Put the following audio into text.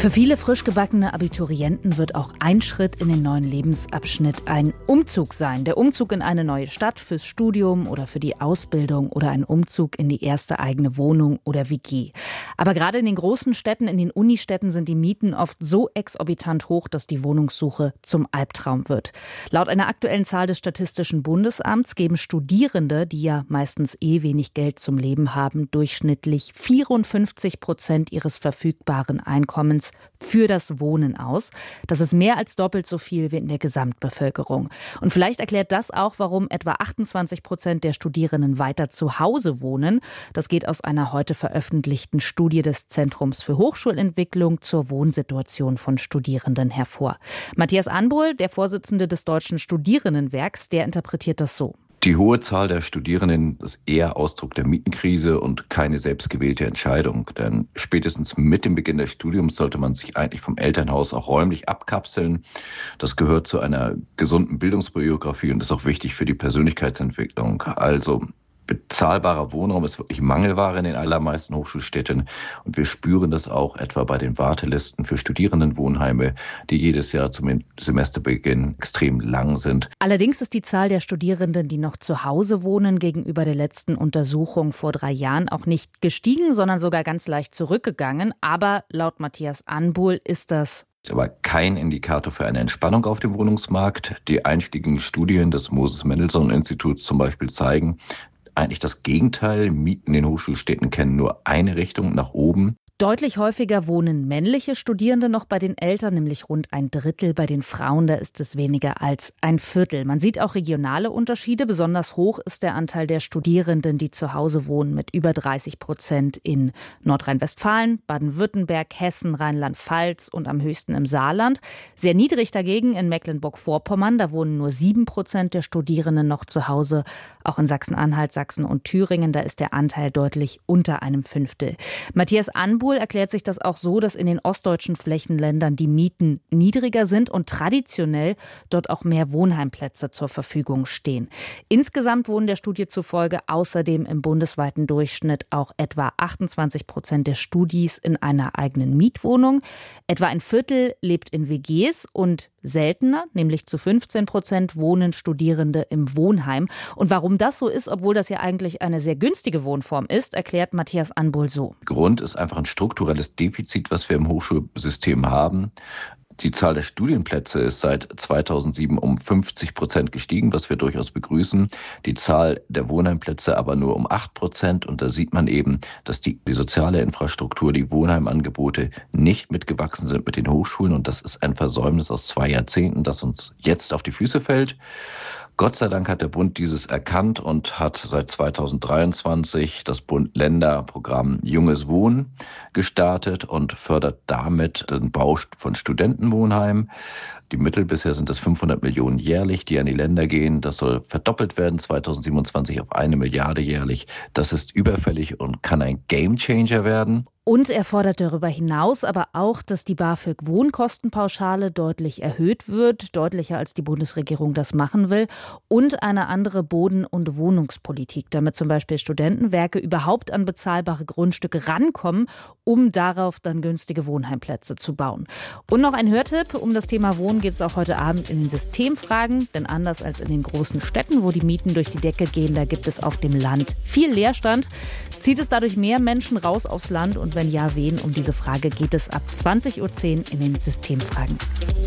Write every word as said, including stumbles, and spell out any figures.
Für viele frisch gebackene Abiturienten wird auch ein Schritt in den neuen Lebensabschnitt ein Umzug sein. Der Umzug in eine neue Stadt fürs Studium oder für die Ausbildung oder ein Umzug in die erste eigene Wohnung oder W G. Aber gerade in den großen Städten, in den Unistädten sind die Mieten oft so exorbitant hoch, dass die Wohnungssuche zum Albtraum wird. Laut einer aktuellen Zahl des Statistischen Bundesamts geben Studierende, die ja meistens eh wenig Geld zum Leben haben, durchschnittlich vierundfünfzig Prozent ihres verfügbaren Einkommens für das Wohnen aus. Das ist mehr als doppelt so viel wie in der Gesamtbevölkerung. Und vielleicht erklärt das auch, warum etwa achtundzwanzig Prozent der Studierenden weiter zu Hause wohnen. Das geht aus einer heute veröffentlichten Studie des Zentrums für Hochschulentwicklung zur Wohnsituation von Studierenden hervor. Matthias Anbohl, der Vorsitzende des Deutschen Studierendenwerks, der interpretiert das so. Die hohe Zahl der Studierenden ist eher Ausdruck der Mietenkrise und keine selbstgewählte Entscheidung. Denn spätestens mit dem Beginn des Studiums sollte man sich eigentlich vom Elternhaus auch räumlich abkapseln. Das gehört zu einer gesunden Bildungsbiografie und ist auch wichtig für die Persönlichkeitsentwicklung. Also bezahlbarer Wohnraum ist wirklich Mangelware in den allermeisten Hochschulstädten. Und wir spüren das auch etwa bei den Wartelisten für Studierendenwohnheime, die jedes Jahr zum Semesterbeginn extrem lang sind. Allerdings ist die Zahl der Studierenden, die noch zu Hause wohnen, gegenüber der letzten Untersuchung vor drei Jahren auch nicht gestiegen, sondern sogar ganz leicht zurückgegangen. Aber laut Matthias Anbohl ist das aber kein Indikator für eine Entspannung auf dem Wohnungsmarkt. Die einschlägigen Studien des Moses-Mendelssohn-Instituts zum Beispiel zeigen eigentlich das Gegenteil. Mieten in den Hochschulstädten kennen nur eine Richtung, nach oben. Deutlich häufiger wohnen männliche Studierende noch bei den Eltern, nämlich rund ein Drittel. Bei den Frauen, da ist es weniger als ein Viertel. Man sieht auch regionale Unterschiede. Besonders hoch ist der Anteil der Studierenden, die zu Hause wohnen, mit über dreißig Prozent in Nordrhein-Westfalen, Baden-Württemberg, Hessen, Rheinland-Pfalz und am höchsten im Saarland. Sehr niedrig dagegen in Mecklenburg-Vorpommern. Da wohnen nur sieben Prozent der Studierenden noch zu Hause. Auch in Sachsen-Anhalt, Sachsen und Thüringen, da ist der Anteil deutlich unter einem Fünftel. Matthias Anbohl erklärt sich das auch so, dass in den ostdeutschen Flächenländern die Mieten niedriger sind und traditionell dort auch mehr Wohnheimplätze zur Verfügung stehen. Insgesamt wohnen der Studie zufolge außerdem im bundesweiten Durchschnitt auch etwa achtundzwanzig Prozent der Studis in einer eigenen Mietwohnung. Etwa ein Viertel lebt in W Gs und seltener, nämlich zu fünfzehn Prozent, wohnen Studierende im Wohnheim. Und warum das so ist, obwohl das ja eigentlich eine sehr günstige Wohnform ist, erklärt Matthias Anbohl so. Grund ist einfach ein strukturelles Defizit, was wir im Hochschulsystem haben. Die Zahl der Studienplätze ist seit zweitausendsieben um fünfzig Prozent gestiegen, was wir durchaus begrüßen. Die Zahl der Wohnheimplätze aber nur um acht Prozent. Und da sieht man eben, dass die, die soziale Infrastruktur, die Wohnheimangebote nicht mitgewachsen sind mit den Hochschulen. Und das ist ein Versäumnis aus zwei Jahrzehnten, das uns jetzt auf die Füße fällt. Gott sei Dank hat der Bund dieses erkannt und hat seit zweitausenddreiundzwanzig das Bund-Länder-Programm Junges Wohnen gestartet und fördert damit den Bau von Studentenwohnheimen. Die Mittel bisher sind es fünfhundert Millionen jährlich, die an die Länder gehen. Das soll verdoppelt werden zweitausendsiebenundzwanzig auf eine Milliarde jährlich. Das ist überfällig und kann ein Gamechanger werden. Und er fordert darüber hinaus aber auch, dass die BAföG-Wohnkostenpauschale deutlich erhöht wird, deutlicher als die Bundesregierung das machen will, und eine andere Boden- und Wohnungspolitik, damit zum Beispiel Studentenwerke überhaupt an bezahlbare Grundstücke rankommen, um darauf dann günstige Wohnheimplätze zu bauen. Und noch ein Hörtipp: Um das Thema Wohnen geht es auch heute Abend in den Systemfragen, denn anders als in den großen Städten, wo die Mieten durch die Decke gehen, da gibt es auf dem Land viel Leerstand. Zieht es dadurch mehr Menschen raus aufs Land und wenn ja, wen? Um diese Frage geht es ab zwanzig Uhr zehn in den Systemfragen.